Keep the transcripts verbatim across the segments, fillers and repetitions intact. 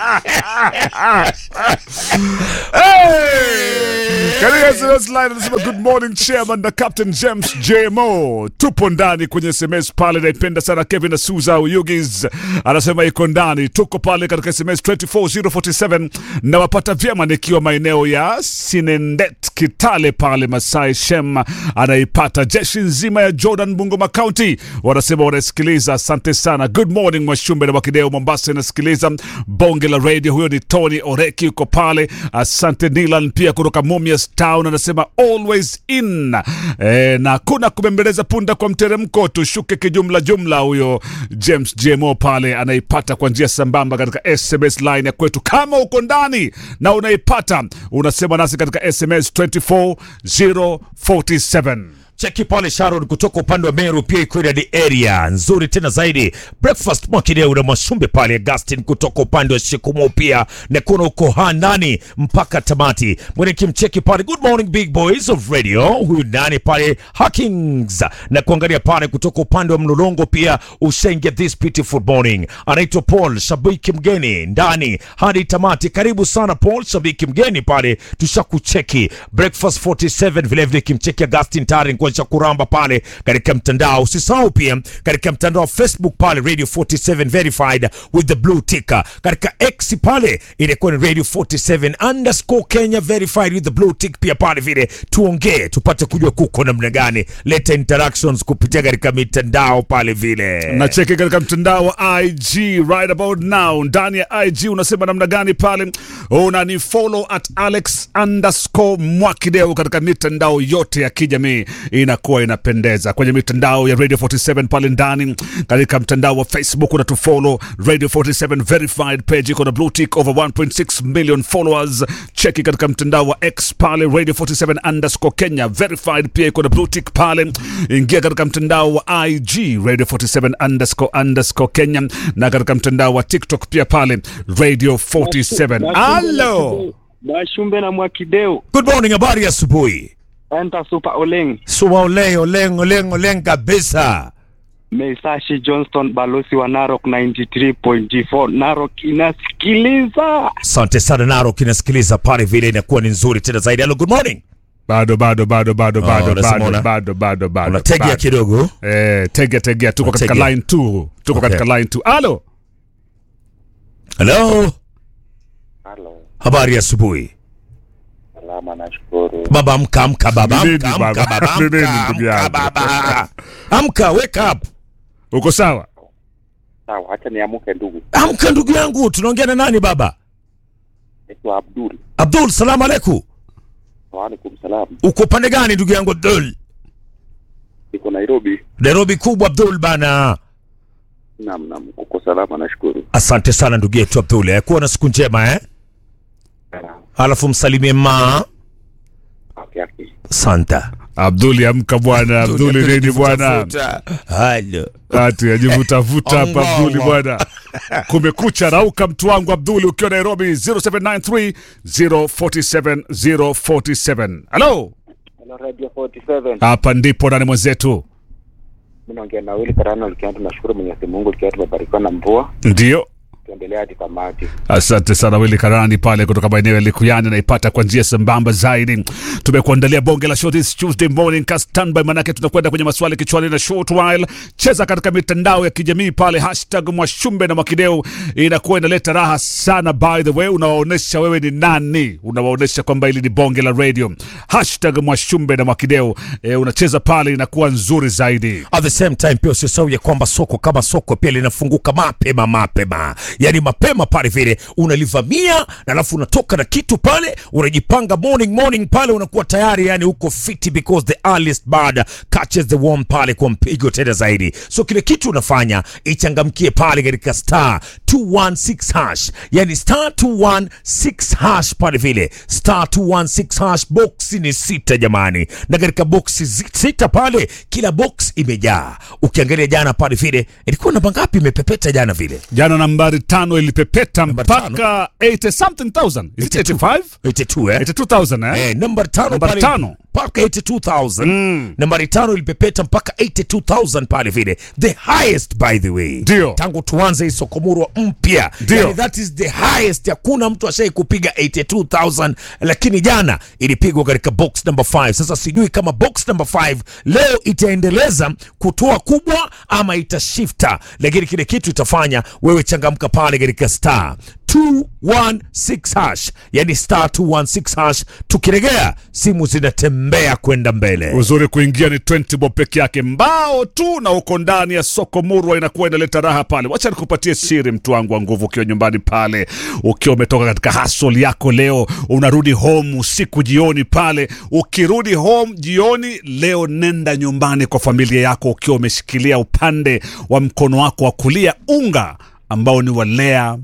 Katika S M S line anasema good morning chairman na Captain James J M O. Tupo ndani kwenye S M S pale, naipenda sana Kevin na Suza Uyugis. Anasema iko ndani. Tuko pale katika S M S two four zero four seven na wapata vyema nikiwa maeneo ya Sinendet Kitale pale Masai Shem. Anaipata jeshi nzima ya Jordan Bungoma County. Wanasema wanasikiliza, asante sana. Good morning Mwashumbe na Wakideo Mombasa inasikiliza bonge la radio. Huyo ni Tony Oreki uko pale. Asante Nilan pia kutoka Mumias Town anasema always in. E, na kuna kubembeleza punda kwa mteremko, tushuke kijumla jumla. Huyo James J M O pale anaipata kwa njia sambamba katika S M S line ya kwetu. Kama uko ndani na unaipata, unasema nasi katika S M S two four zero four seven. Cheki pale Sharon kutoka upande wa Meru pia iko ni area nzuri tena zaidi. Breakfast Mwakideu na Mwashumbe pale. Augustine kutoka upande wa Shikumo pia na kuna uko handani mpaka tamati. Mwene kimcheki pale good morning big boys of radio. Huyu nani pale Hackings na kuangalia pale kutoka upande wa Mlolongo pia ushaingia this beautiful morning. Anaitwa Paul shabiki mgeni ndani hadi tamati. Karibu sana Paul shabiki mgeni pale, tushakucheki. Breakfast forty-seven vile vile kimcheki Augustine tayari kwa kuramba pale katika mtandao. Usisahau pia katika mtandao wa Facebook pale Radio forty-seven verified with the blue ticker. Katika X pale inakuwa ni Radio forty-seven underscore Kenya verified with the blue tick pia pale vile. Tuongee tupate kujua kuko namna gani. Leta interactions kupitia katika mitandao pale vile. Na cheki katika mtandao wa I G right about now. Ndani ya I G unasema namna gani pale? Unani follow at Alex underscore Mwakideu katika mitandao yote ya kijamii. Inakuwa inapendeza kwenye mitandao ya Radio forty-seven pale ndani. Katika mtandao wa Facebook unatufollow Radio forty-seven verified page iko na blue tick over one point six million followers. Cheki katika mtandao wa X pale Radio forty-seven underscore Kenya verified pia iko na blue tick pale. Ingia katika mtandao wa I G Radio forty-seven underscore underscore Kenya na katika mtandao wa TikTok pia pale Radio forty-seven. Hello Mwashumbe na Mwakideu. Good morning, habari ya asubuhi. Enta super oleng. Suwa oleng oleng oleng oleng kabisa. Meisashi Johnston balosi wa Narok ninety-three point four. Narok inasikiliza. Asante sana Narok inasikiliza pale vile inakuwa ni nzuri tena zaidi. Hello good morning. Bado bado bado bado Oh, bado unasema bado una- bado bado bado. Unategea kidogo. Eh, tegea tegea tuko katika Tegea. line two. Tuko Okay. katika line two. Hello. Hello. Hello. Habari ya asubuhi. Salama nashukuru. Baba amka amka baba Nini amka amka baba? baba Nini amka ndugu amka yangu? baba. Amka wake up. Uko sawa? Sawa, acha niamuke ndugu. Amka ndugu yangu, tunaongea na nani baba? Naitwa Abdul. Abdul, salamu alaykum. Wa alaikum salam. Uko pande gani ndugu yangu Abdul? Niko Nairobi. Nairobi kubwa Abdul bana. Naam naam, uko salama nashukuru. Asante sana ndugu yetu Abdul. Eh, kuwa na siku njema eh. Alafu msalimie ma. Okay, okay. Santa. Abduli amka bwana. Abduli nini bwana? Hello. Ati ajivuta vuta hapa Ongo, Abduli ongo. bwana. Kumekucha, rauka mtu wangu Abduli ukiwa Nairobi. zero seven nine three zero four seven zero four seven. Hello. Hello Radio forty-seven. Hapa ndipo ndani mwenzetu. Mimi naongea na Willy Karano likiwa tunashukuru Mwenyezi Mungu likiwa tumebarikiwa na mvua. Ndio. Tuendelea hadi tamati. Asante sana Willy Karani pale kutoka maeneo ya Likuyani, naipata kwa njia sambamba zaidi. Tumekuandalia bonge la show this Tuesday morning. Ka standby manake tunakwenda kwenye maswali kichwani na short while. Cheza katika mitandao ya kijamii pale hashtag Mwashumbe na Mwakideu. Inakuwa inaleta raha sana by the way. Unawaonesha wewe ni nani. Unawaonesha kwamba hili ni bonge la radio. Hashtag Mwashumbe na Mwakideu. E, unacheza pale inakuwa nzuri zaidi. At the same time pia usisahau ya kwamba soko kama soko pia linafunguka mapema mapema. Yani mapema pale vile unalivamia na alafu unatoka na kitu pale, unajipanga morning morning pale unakuwa tayari yani uko fit because the earliest bird catches the worm pale kwa mpigo tena zaidi. So kile kitu unafanya ichangamkie pale katika star two one six hash. Yani star two one six hash pale vile. Star two one six hash, box ni sita jamani. Na katika box sita pale kila box imejaa. Ukiangalia jana pale vile ilikuwa namba ngapi imepepeta jana vile? Jana nambari tano ilipepeta Nambari mpaka eighty something thousand. Is it eighty-five? eighty-two eh? eighty-two thousand eh? Eh, number tano Nambari pale. tano. mpaka eighty-two thousand. Mm. Nambari tano ilipepeta mpaka eighty-two thousand pale vile. The highest by the way. Ndio. Tangu tuanze hii sokomurwa mpya. Yani that is the highest. Hakuna mtu ashai kupiga eighty-two thousand, lakini jana ilipigwa katika box number five. Sasa sijui kama box number five leo itaendeleza kutoa kubwa ama itashifta, lakini kile kitu itafanya wewe changamka pale katika star two one six hash, yani star two one six hash. Tukiregea simu zinatembea kwenda mbele. Uzuri kuingia ni twenty bob peke yake, mbao tu, na uko ndani ya soko murwa, inakuwa inaleta raha pale. Wacha nikupatie siri mtu wangu wa nguvu, ukiwa nyumbani pale, ukiwa umetoka katika hustle yako leo, unarudi home usiku jioni pale, ukirudi home jioni leo, nenda nyumbani kwa familia yako ukiwa umeshikilia upande wa mkono wako wa kulia unga ambao ni wa Lea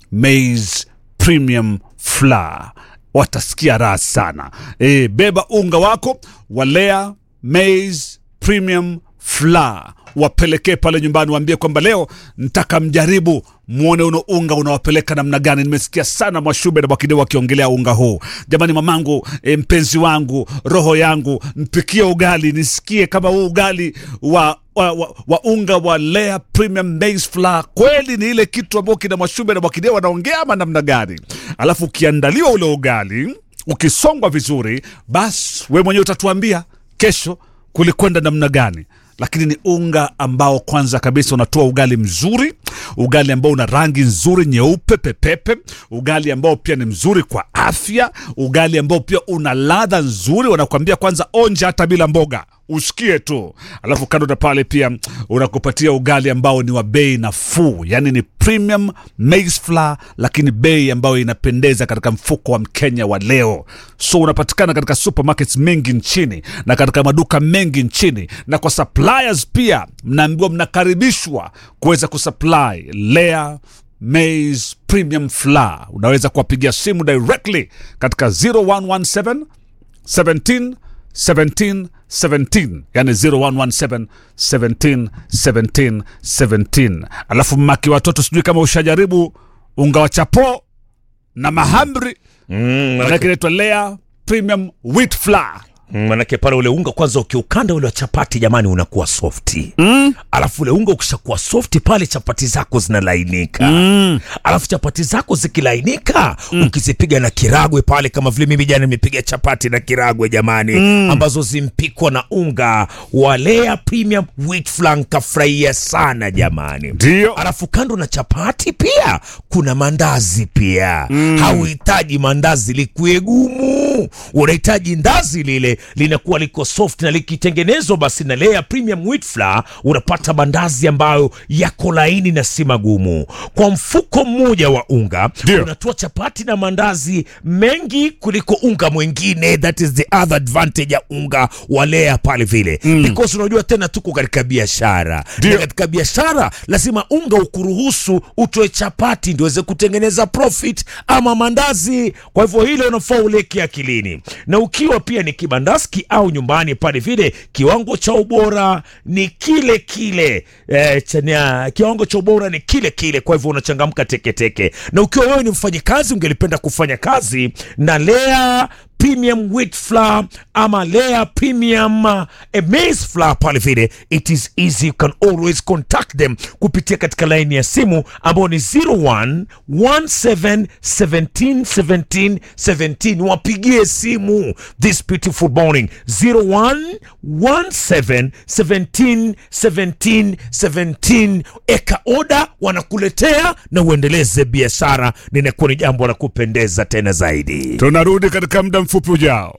Maize Premium Flour. Watasikia raha sana. E, beba unga wako wa Lea Maize Premium Flour, wapelekee pale nyumbani, waambie kwamba leo nitaka mjaribu muone uno unga unawapeleka namna gani. Nimesikia sana Mwashube na Mwakideu wakiongelea unga huu. Jamani mamangu, e, mpenzi wangu, roho yangu, mpikie ugali nisikie kama huu ugali wa Wa, wa, wa unga wa Lea Premium Maize Flour kweli ni ile kitu ambayo kina Mwashube na Mwakideu wanaongea ama namna gani? Alafu ukiandaliwa ule ugali, ukisongwa vizuri, basi we mwenyewe utatuambia kesho kulikwenda namna gani. Lakini ni unga ambao kwanza kabisa unatoa ugali mzuri, ugali ambao una rangi nzuri nyeupe pepepe, ugali ambao pia ni mzuri kwa afya, ugali ambao pia una ladha nzuri. Wanakuambia kwanza onja hata bila mboga, usikie tu. Alafu kando na pale pia unakupatia ugali ambao ni wa bei nafuu, yani ni premium maize flour, lakini bei ambayo inapendeza katika mfuko wa Mkenya wa leo. So unapatikana katika supermarkets mengi nchini na katika maduka mengi nchini, na kwa suppliers pia mnaambiwa mnakaribishwa kuweza kusupply Lea Maize Premium Flour. Unaweza kuwapigia simu directly katika zero one one seven seventeen seventeen seventeen, yani zero one one seven seventeen seventeen seventeen. Alafu mmaki watoto, sijui kama ushajaribu unga wa chapo na mahamri. Mm, manake inaitwa Lea Premium Wheat Flour. Mm, manake pale ule unga kwanza ukiukanda ule wa chapati jamani unakuwa softi. Mm. Alafu ule unga ukishakuwa softi pale chapati zako zinalainika. Mm. Alafu chapati zako zikilainika, mm, ukizipiga na kiragwe pale, kama vile mimi jana nimepiga chapati na kiragwe jamani, mm, ambazo zimpikwa na unga wa Lea Premium Wheat Flour, kafurahia sana jamani. Ndio. Alafu kando na chapati pia kuna mandazi pia. Mm. Hauhitaji mandazi likuwe gumu, unahitaji ndazi lile linakuwa liko soft, na likitengenezwa basi na Lea Premium Wheat Flour unapata mandazi ambayo yako laini na si magumu. Kwa mfuko mmoja wa unga Dio. unatoa chapati na mandazi mengi kuliko unga mwingine. That is the other advantage ya unga wa Lea pale vile. Mm. Because unajua tena tuko katika biashara. Na katika biashara lazima unga ukuruhusu utoe chapati ndio uweze kutengeneza profit ama mandazi. Kwa hivyo hilo unafaa uleke akilini. Na ukiwa pia ni kibandaski au nyumbani pale vile, kiwango cha ubora ni kile kile. Eh, chania, kiwango cha ubora ni kile kile. Kwa hivyo unachangamka teke teke. Na ukiwa wewe ni mfanyikazi ungelipenda kufanya kazi na Lea Premium Wheat Flour ama Lea Premium uh, Maize Flour pale vile, it is easy. You can always contact them kupitia katika line ya simu ambao ni zero one one seven seventeen seventeen seventeen. Wapigie simu this beautiful morning zero one one seven seventeen seventeen seventeen. Eka order, wanakuletea na uendeleze biashara. Ninakuwa ni jambo la kupendeza tena zaidi. Tunarudi katika muda mfupi ujao.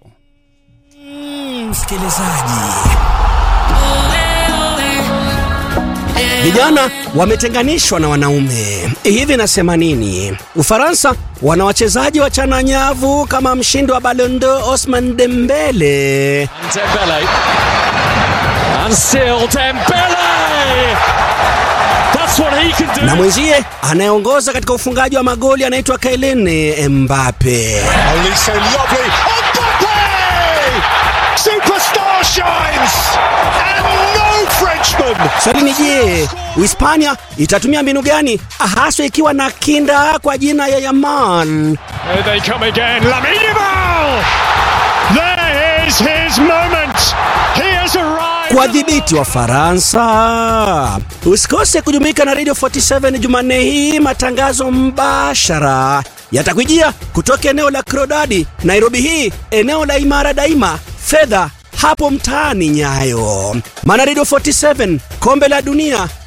Mm, msikilizaji, vijana wametenganishwa na wanaume. Hivi nasema nini? Ufaransa wana wachezaji wachana nyavu kama mshindi wa Ballon d'Or Ousmane Dembele. Dembele. And still Dembele. That's what he can do. Na mwenzie anayeongoza katika ufungaji wa magoli anaitwa Kylian Mbappe. Only so lovely. Mbappe! Superstar shines. And no Frenchman. Swali ni je, Uhispania itatumia mbinu gani haswa ikiwa na kinda kwa jina ya Yamal? Here they come again. Lamine Yamal. There is is his moment. He has arrived. Kwa dhibiti wa Faransa. Usikose kujumuika na Radio forty-seven Jumanne hii, matangazo mbashara yatakujia kutoka eneo la Krodadi, Nairobi hii, eneo la Imara Daima, Fedha hapo mtaani Nyayo. Maana Radio forty-seven, kombe la dunia